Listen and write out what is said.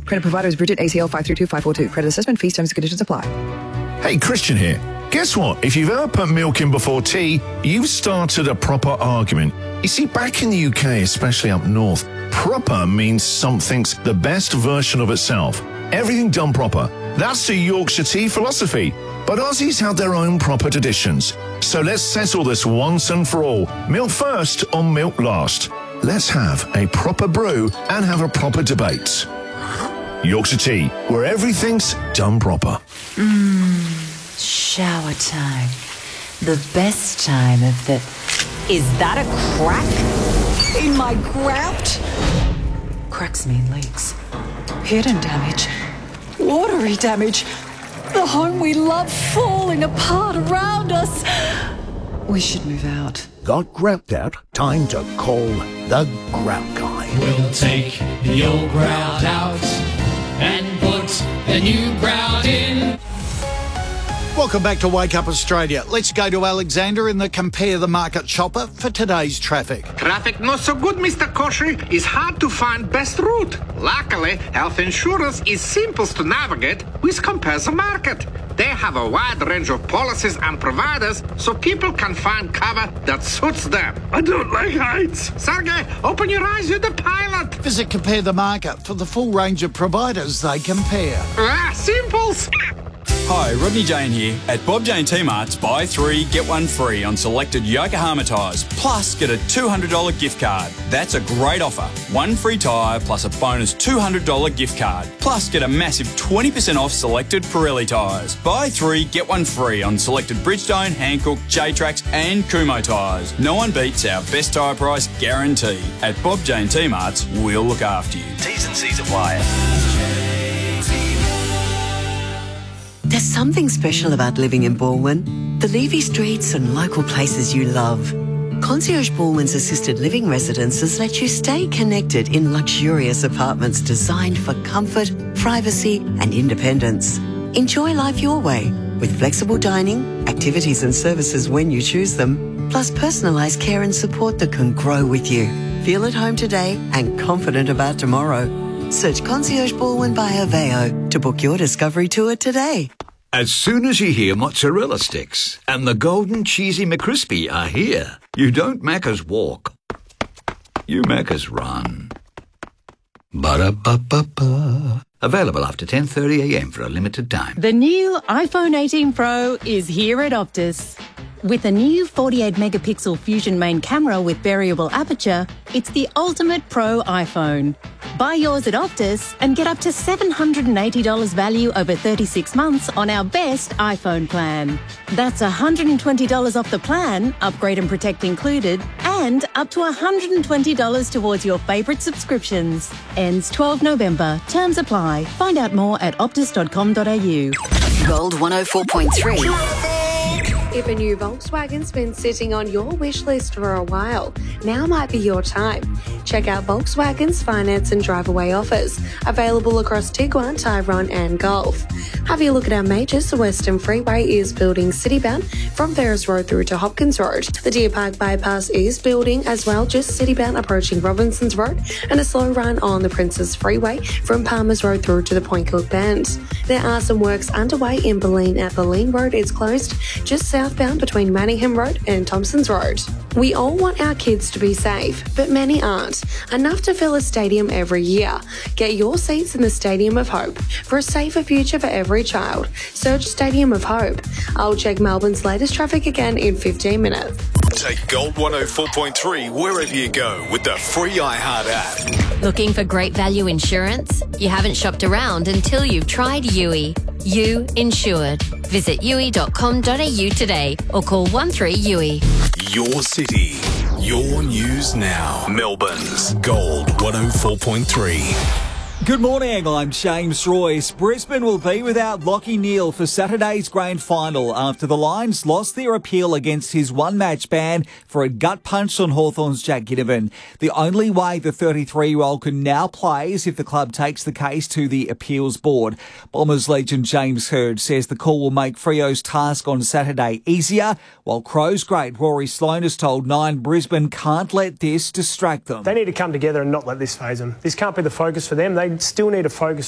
Credit provider is Bridget, ACL 532542. Credit assessment fees, terms and conditions apply. Hey, Christian here. Guess what? If you've ever put milk in before tea, you've started a proper argument. You see, back in the UK, especially up north, proper means something's the best version of itself. Everything done proper. That's the Yorkshire tea philosophy. But Aussies have their own proper traditions. So let's settle this once and for all. Milk first or milk last? Let's have a proper brew and have a proper debate. Yorkshire tea, where everything's done proper. Shower time. The best time of the... Is that a crack in my grout? Cracks mean leaks. Hidden damage. Watery damage. The home we love falling apart around us. We should move out. Got grout out? Time to call the Grout Guy. We'll take the old grout out and put the new grout in. Welcome back to Wake Up Australia. Let's go to Alexander in the Compare the Market Chopper for today's traffic. Traffic not so good, Mr. Koshy. It's hard to find best route. Luckily, health insurance is simple to navigate with Compare the Market. They have a wide range of policies and providers so people can find cover that suits them. I don't like heights. Sergey, open your eyes, you're the pilot. Visit Compare the Market for the full range of providers they compare. Simples. Hi, Rodney Jane here. At Bob Jane T-Mart's, buy 3, get 1 free on selected Yokohama tyres, plus get a $200 gift card. That's a great offer. 1 free tyre plus a bonus $200 gift card, plus get a massive 20% off selected Pirelli tyres. Buy 3, get 1 free on selected Bridgestone, Hankook, J-Trax and Kumho tyres. No one beats our best tyre price guarantee. At Bob Jane T-Mart's, we'll look after you. T's and C's apply. There's something special about living in Balwyn. The Levy streets and local places you love. Concierge Balwyn's assisted living residences let you stay connected in luxurious apartments designed for comfort, privacy and independence. Enjoy life your way with flexible dining, activities and services when you choose them, plus personalised care and support that can grow with you. Feel at home today and confident about tomorrow. Search Concierge Balwyn by Aveo to book your discovery tour today. As soon as you hear mozzarella sticks and the golden cheesy McCrispy are here, you don't Macca's walk, you Macca's run. Ba-da-ba-ba-ba. Available after 10:30am for a limited time. The new iPhone 18 Pro is here at Optus. With a new 48-megapixel Fusion main camera with variable aperture, it's the ultimate pro iPhone. Buy yours at Optus and get up to $780 value over 36 months on our best iPhone plan. That's $120 off the plan, upgrade and protect included, and up to $120 towards your favourite subscriptions. Ends 12 November. Terms apply. Find out more at optus.com.au. Gold 104.3. If a new Volkswagen's been sitting on your wish list for a while, now might be your time. Check out Volkswagen's finance and drive-away offers, available across Tiguan, Tyrone and Golf. Have a look at our majors. The Western Freeway is building citybound from Ferris Road through to Hopkins Road. The Deer Park Bypass is building as well, just citybound approaching Robinsons Road, and a slow run on the Princes Freeway from Palmers Road through to the Point Cook Bend. There are some works underway in Bulleen at Bulleen Road. It's closed just southbound between Manningham Road and Thompsons Road. We all want our kids to be safe, but many aren't. Enough to fill a stadium every year. Get your seats in the Stadium of Hope for a safer future for every child. Search Stadium of Hope. I'll check Melbourne's latest traffic again in 15 minutes. Take Gold 104.3 wherever you go with the free iHeart app. Looking for great value insurance? You haven't shopped around until you've tried Yui. You Insured. Visit yui.com.au today or call 13-YUI. Your city, your news now. Melbourne's Gold 104.3. Good morning, I'm James Royce. Brisbane will be without Lachie Neale for Saturday's grand final after the Lions lost their appeal against his one-match ban for a gut punch on Hawthorn's Jack Ginnivan. The only way the 33-year-old can now play is if the club takes the case to the appeals board. Bombers legend James Hird says the call will make Freo's task on Saturday easier, while Crows great Rory Sloane has told Nine Brisbane can't let this distract them. They need to come together and not let this phase them. This can't be the focus for them. They still need to focus